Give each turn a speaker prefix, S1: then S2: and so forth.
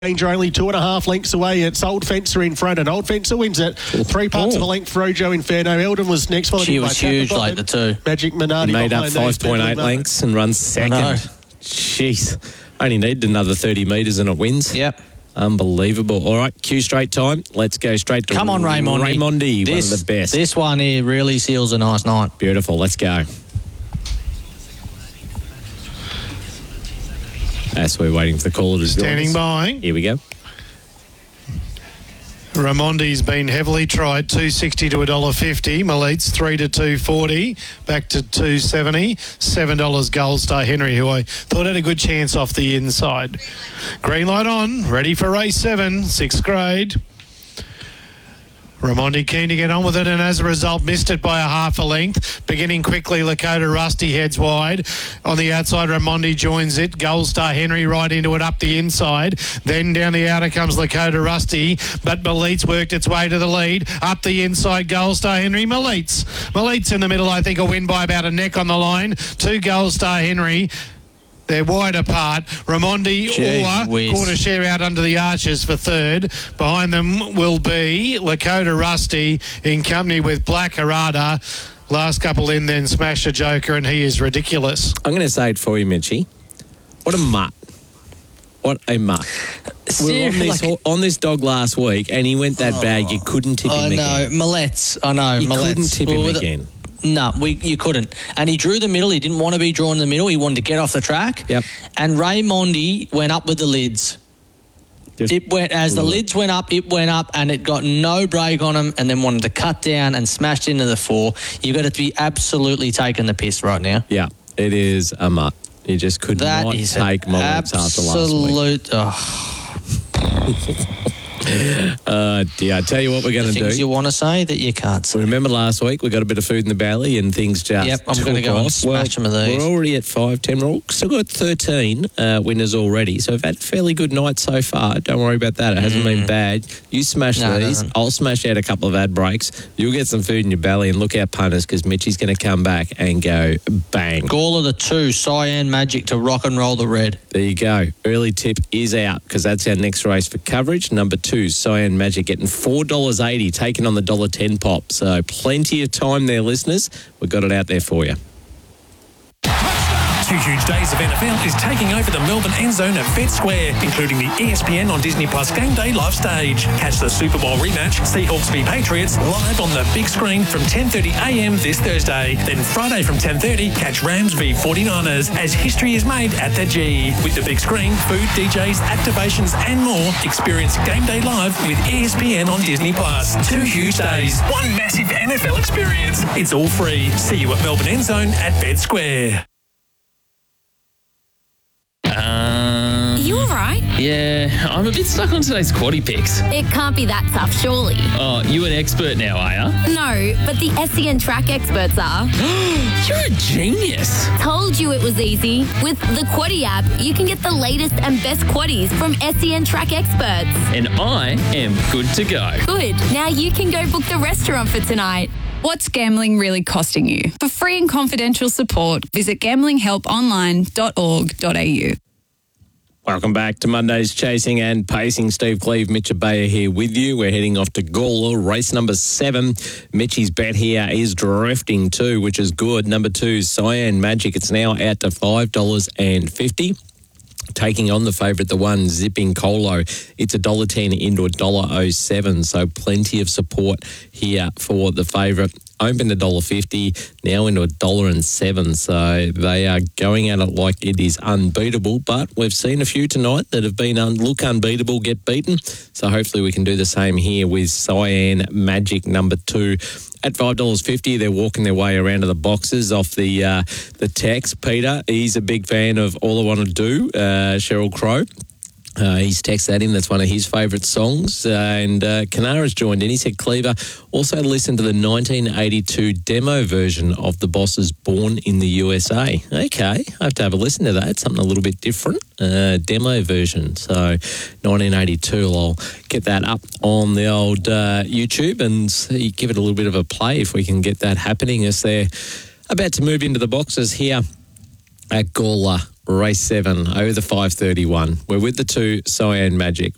S1: Danger only 2.5 lengths away. It's Old Fencer in front, and Old Fencer wins it. 3 parts of a length for Rojo Inferno. Eldon was next.
S2: She was huge late, the two.
S1: Magic Minardi
S3: made up 5.8 lengths and runs second. Jeez. Only needed another 30 metres and it wins.
S2: Yep.
S3: Unbelievable. All right, cue straight time. Let's go straight to
S2: Come on, Raimondi.
S3: Raimondi, one of the best.
S2: This one here really seals a nice night.
S3: Beautiful. Let's go. As we're waiting for the caller to join
S4: Standing
S3: us.
S4: by.
S3: Here we go.
S4: Raimondi's been heavily tried, $2.60 to $1.50. Malit's $3 to $2.40, back to $2.70. $7 Gold Star Henry, who I thought had a good chance off the inside. Green light on, ready for race 7, 6th grade. Raimondi keen to get on with it, and as a result missed it by a half a length. Beginning quickly, Lakota Rusty heads wide. On the outside, Raimondi joins it. Gold Star Henry right into it up the inside. Then down the outer comes Lakota Rusty, but Malit's worked its way to the lead. Up the inside, Gold Star Henry. Malit's in the middle, I think, will win by about a neck on the line. 2 Gold Star Henry. They're wide apart. Raimondi or quarter share out under the arches for third. Behind them will be Lakota Rusty in company with Black Harada. Last couple in, then Smash the Joker, and he is ridiculous.
S3: I'm going to say it for you, Mitchie. What a mutt. What a mutt. We were on this dog last week, and he went that bad. You couldn't tip him again.
S2: I know.
S3: You couldn't tip him again.
S2: No, you couldn't. And he drew the middle. He didn't want to be drawn in the middle. He wanted to get off the track.
S3: Yep.
S2: And Raimondi went up with the lids. The lids went up, it went up, and it got no brake on him, and then wanted to cut down and smashed into the 4. You've got to be absolutely taking the piss right now.
S3: Yeah, it is a mutt. You just could not take moments after last week. Dear, I tell you what we're going to do.
S2: Things you want to say that you can't say.
S3: Remember last week we got a bit of food in the belly and things just
S2: Yep, I'm going to go and smash them of these.
S3: We're already at 5-10. We've still got 13 winners already, so we've had a fairly good night so far. Don't worry about that. It hasn't been bad. You smash these. I'll smash out a couple of ad breaks. You'll get some food in your belly, and look out, punters, because Mitchie's going to come back and go bang.
S2: Gawler the 2, Cyan Magic to rock and roll the red.
S3: There you go. Early tip is out because that's our next race for coverage. Number 2, Cyan Magic, getting $4.80, taking on the $1.10 pop. So plenty of time there, listeners. We've got it out there for you.
S5: 2 huge days of NFL is taking over the Melbourne end zone at Vet Square, including the ESPN on Disney Plus Game Day live stage. Catch the Super Bowl rematch, Seahawks v Patriots, live on the big screen from 10:30am this Thursday. Then Friday from 10:30, catch Rams v 49ers as history is made at the G. With the big screen, food, DJs, activations and more, experience Game Day live with ESPN on Disney Plus. 2 huge days, one massive NFL experience. It's all free. See you at Melbourne end zone at Vet Square.
S6: You all right?
S7: Yeah, I'm a bit stuck on today's quaddie picks.
S6: It can't be that tough, surely.
S7: Oh, you an expert now, are you?
S6: No, but the SEN track experts are.
S7: You're a genius.
S6: Told you it was easy. With the Quaddie app, you can get the latest and best quaddies from SEN track experts.
S7: And I am good to go.
S6: Good. Now you can go book the restaurant for tonight.
S8: What's gambling really costing you? For free and confidential support, visit gamblinghelponline.org.au.
S3: Welcome back to Monday's Chasing and Pacing. Steve Cleve, Mitch Abaya here with you. We're heading off to Gawler, race number 7. Mitchie's bet here is drifting too, which is good. Number 2, Cyan Magic. It's now out to $5.50. Taking on the favourite, the 1, Zipping Colo. It's $1.10 into $1.07, so plenty of support here for the favourite. Opened $1.50, now into $1.07, so they are going at it like it is unbeatable, but we've seen a few tonight that have been look unbeatable, get beaten, so hopefully we can do the same here with Cyan Magic, number 2. At $5.50, they're walking their way around to the boxes off the text. Peter, he's a big fan of All I Want to Do, Sheryl Crow. He's texted that in. That's one of his favourite songs. And Kanara's joined in. He said, Cleaver, also listen to the 1982 demo version of The Boss's Born in the USA. Okay, I have to have a listen to that. It's something a little bit different. Demo version. So 1982, I'll get that up on the old YouTube and give it a little bit of a play if we can get that happening as they're about to move into the boxes here at Gawler. Race 7 over the 5:31. We're with the 2, Cyan Magic.